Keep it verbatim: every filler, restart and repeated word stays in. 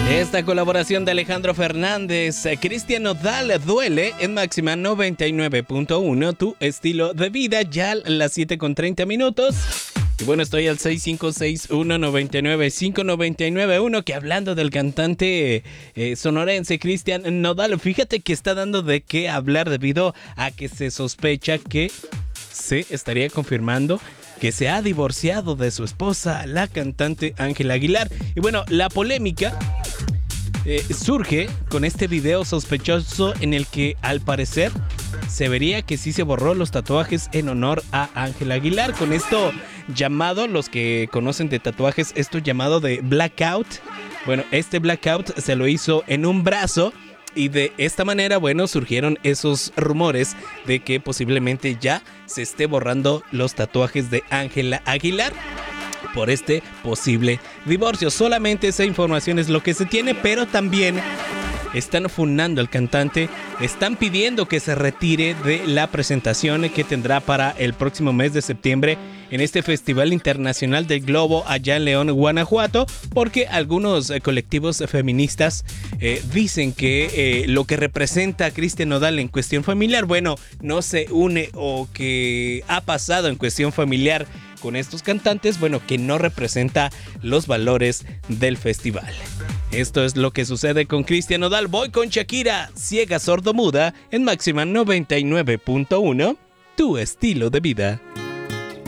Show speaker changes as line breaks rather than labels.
Esta colaboración de Alejandro Fernández, eh, Cristian Nodal, Duele en Máxima noventa y nueve punto uno, tu estilo de vida, ya a las siete con treinta minutos. Y bueno, estoy al seis cinco seis uno nueve nueve cinco nueve nueve uno, que hablando del cantante eh, sonorense Cristian Nodal, fíjate que está dando de qué hablar debido a que se sospecha que se estaría confirmando que se ha divorciado de su esposa, la cantante Ángela Aguilar. Y bueno, la polémica eh, surge con este video sospechoso en el que al parecer se vería que sí se borró los tatuajes en honor a Ángela Aguilar. Con esto llamado, los que conocen de tatuajes, esto llamado de blackout. Bueno, este blackout se lo hizo en un brazo. Y de esta manera, bueno, surgieron esos rumores de que posiblemente ya se esté borrando los tatuajes de Ángela Aguilar por este posible divorcio. Solamente esa información es lo que se tiene, pero también están funando al cantante, están pidiendo que se retire de la presentación que tendrá para el próximo mes de septiembre en este Festival Internacional del Globo allá en León, Guanajuato, porque algunos eh, colectivos feministas eh, dicen que eh, lo que representa a Cristian Nodal en cuestión familiar, bueno, no se une, o que ha pasado en cuestión familiar con estos cantantes, bueno, que no representa los valores del festival. Esto es lo que sucede con Cristian Nodal. Voy con Shakira, Ciega Sordomuda, en Máxima noventa y nueve punto uno, tu estilo de vida.